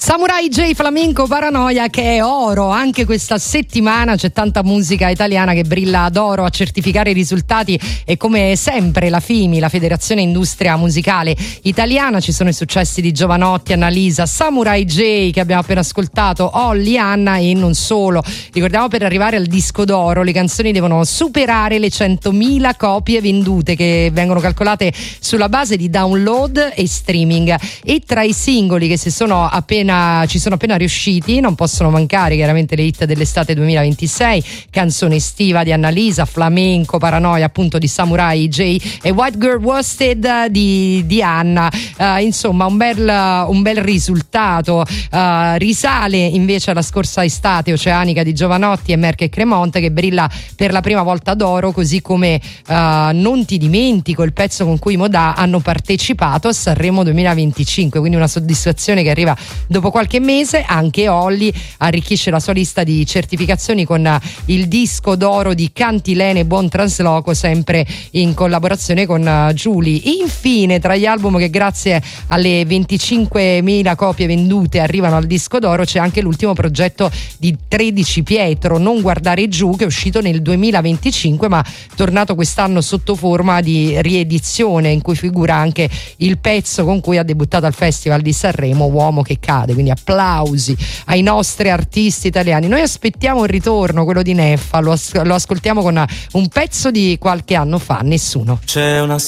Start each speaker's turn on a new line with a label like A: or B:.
A: Samurai J, Flamenco Paranoia, che è oro. Anche questa settimana c'è tanta musica italiana che brilla d'oro. A certificare i risultati e come sempre la FIMI, la Federazione Industria Musicale Italiana. Ci sono i successi di Jovanotti, Annalisa, Samurai J che abbiamo appena ascoltato, Olli, Anna e non solo. Ricordiamo, per arrivare al disco d'oro le canzoni devono superare le 100.000 copie vendute, che vengono calcolate sulla base di download e streaming. E tra i singoli che ci sono appena riusciti non possono mancare chiaramente le hit dell'estate 2026, Canzone estiva di Annalisa, Flamenco Paranoia appunto di Samurai J e White Girl Worsted di Anna. Insomma un bel risultato. Risale invece alla scorsa estate Oceanica di Jovanotti e Merck e Cremonte, che brilla per la prima volta d'oro, così come Non ti dimentico, il pezzo con cui i Modà hanno partecipato a Sanremo 2025, quindi una soddisfazione che arriva dopo qualche mese. Anche Olli arricchisce la sua lista di certificazioni con il disco d'oro di Cantilene Buon Trasloco, sempre in collaborazione con Giulia. Infine, tra gli album che grazie alle 25.000 copie vendute arrivano al disco d'oro, c'è anche l'ultimo progetto di 13 Pietro, Non guardare giù, che è uscito nel 2025 ma tornato quest'anno sotto forma di riedizione, in cui figura anche il pezzo con cui ha debuttato al Festival di Sanremo, Uomo che cade. Quindi applausi ai nostri artisti italiani. Noi aspettiamo il ritorno, quello di Neffa, lo ascoltiamo con un pezzo di qualche anno fa, Nessuno.
B: C'è una